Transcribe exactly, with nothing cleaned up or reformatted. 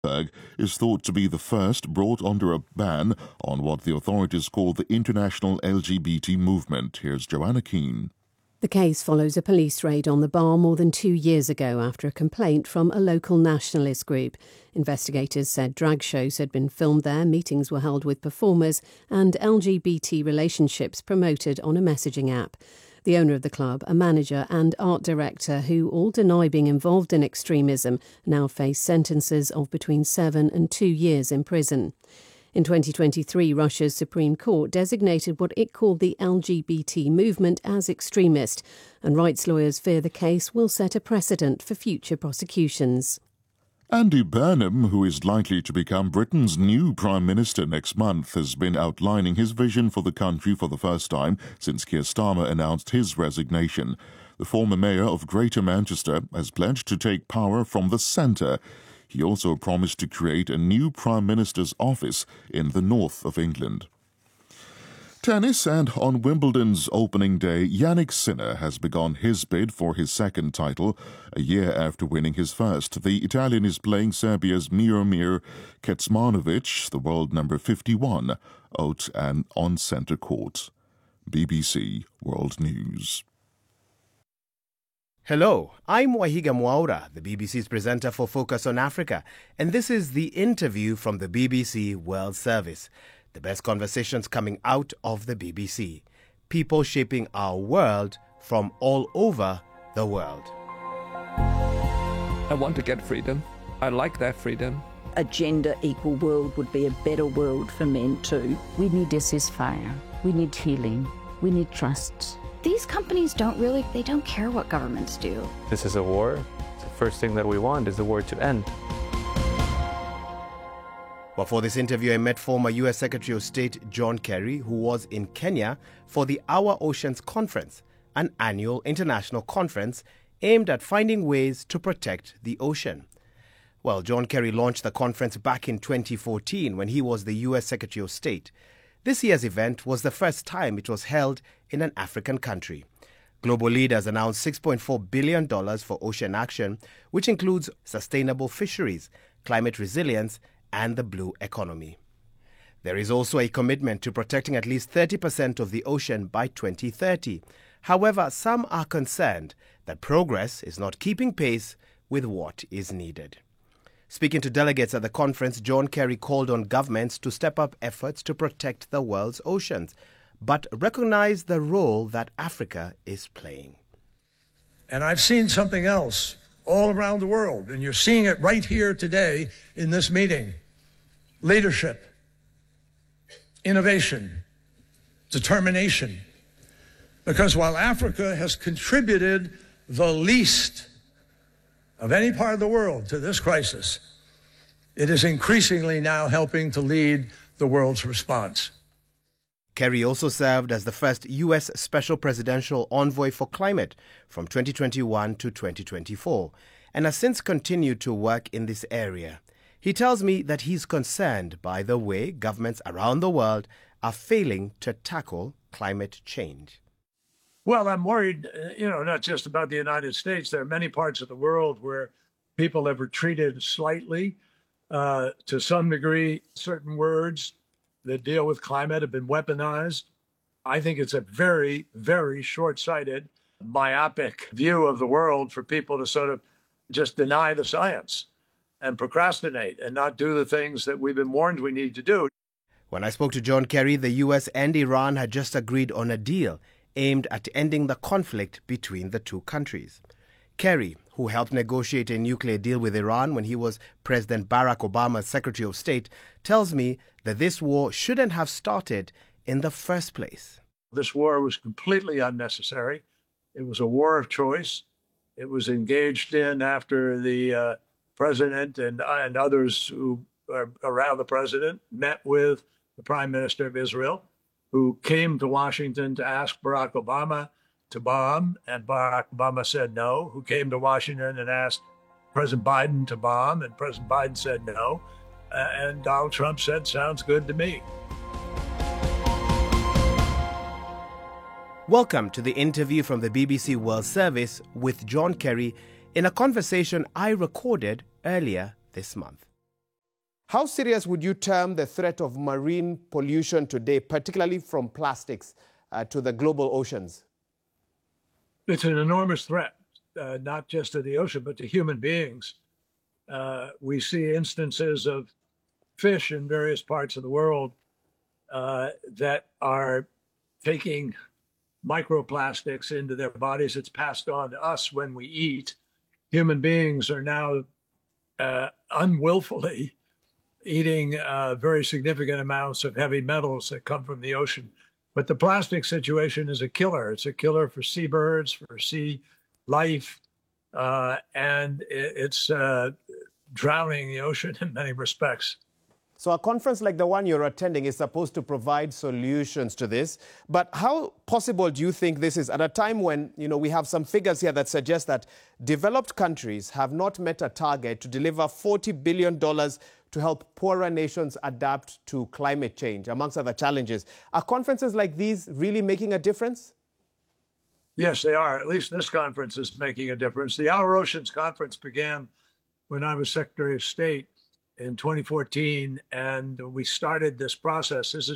is thought to be the first brought under a ban on what the authorities call the international L G B T movement. Here's Joanna Keane. The case follows a police raid on the bar more than two years ago after a complaint from a local nationalist group. Investigators said drag shows had been filmed there, meetings were held with performers, and L G B T relationships promoted on a messaging app. The owner of the club, a manager and art director who all deny being involved in extremism, now face sentences of between seven and two years in prison. In twenty twenty-three, Russia's Supreme Court designated what it called the L G B T movement as extremist, and rights lawyers fear the case will set a precedent for future prosecutions. Andy Burnham, who is likely to become Britain's new Prime Minister next month, has been outlining his vision for the country for the first time since Keir Starmer announced his resignation. The former mayor of Greater Manchester has pledged to take power from the centre. He also promised to create a new Prime Minister's office in the north of England. Tennis, and on Wimbledon's opening day, Jannik Sinner has begun his bid for his second title. A year after winning his first, the Italian is playing Serbia's Miomir Kecmanovic, the world number fifty-one, out and on centre court. B B C World News. Hello, I'm Wahiga Mwaura, the B B C's presenter for Focus on Africa, and this is the interview from the B B C World Service. The best conversations coming out of the B B C. People shaping our world from all over the world. I want to get freedom. I like that freedom. A gender equal world would be a better world for men too. We need a ceasefire. We need healing. We need trust. These companies don't really, they don't care what governments do. This is a war. The first thing that we want is the war to end. Well, for this interview, I met former U S Secretary of State John Kerry, who was in Kenya for the Our Oceans Conference, an annual international conference aimed at finding ways to protect the ocean. Well, John Kerry launched the conference back in twenty fourteen when he was the U S Secretary of State. This year's event was the first time it was held in an African country. Global leaders announced six point four billion dollars for ocean action, which includes sustainable fisheries, climate resilience, and the blue economy. There is also a commitment to protecting at least thirty percent of the ocean by twenty thirty. However, some are concerned that progress is not keeping pace with what is needed. Speaking to delegates at the conference, John Kerry called on governments to step up efforts to protect the world's oceans, but recognize the role that Africa is playing. And I've seen something else all around the world, and you're seeing it right here today in this meeting. Leadership, innovation, determination. Because while Africa has contributed the least of any part of the world to this crisis, it is increasingly now helping to lead the world's response. Kerry also served as the first U S Special Presidential Envoy for Climate from twenty twenty-one to twenty twenty-four, and has since continued to work in this area. He tells me that he's concerned by the way governments around the world are failing to tackle climate change. Well, I'm worried, you know, not just about the United States. There are many parts of the world where people have retreated slightly. Uh, to some degree, certain words that deal with climate have been weaponized. I think it's a very, very short-sighted, myopic view of the world for people to sort of just deny the science and procrastinate and not do the things that we've been warned we need to do. When I spoke to John Kerry, the U S and Iran had just agreed on a deal aimed at ending the conflict between the two countries. Kerry, who helped negotiate a nuclear deal with Iran when he was President Barack Obama's Secretary of State, tells me that this war shouldn't have started in the first place. This war was completely unnecessary. It was a war of choice. It was engaged in after the uh, president and, and others who are around the president met with the Prime Minister of Israel, who came to Washington to ask Barack Obama to bomb, and Barack Obama said no, who came to Washington and asked President Biden to bomb, and President Biden said no, uh, and Donald Trump said, sounds good to me. Welcome to the interview from the B B C World Service with John Kerry in a conversation I recorded earlier this month. How serious would you term the threat of marine pollution today, particularly from plastics, uh, to the global oceans? It's an enormous threat, uh, not just to the ocean, but to human beings. Uh, we see instances of fish in various parts of the world uh, that are taking microplastics into their bodies. It's passed on to us when we eat. Human beings are now uh, unwillfully eating uh, very significant amounts of heavy metals that come from the ocean. But the plastic situation is a killer. It's a killer for seabirds, for sea life, uh, and it's uh, drowning the ocean in many respects. So a conference like the one you're attending is supposed to provide solutions to this. But how possible do you think this is at a time when, you know, we have some figures here that suggest that developed countries have not met a target to deliver forty billion dollars to help poorer nations adapt to climate change, amongst other challenges? Are conferences like these really making a difference? Yes, they are. At least this conference is making a difference. The Our Oceans Conference began when I was Secretary of State in twenty fourteen, and we started this process. This is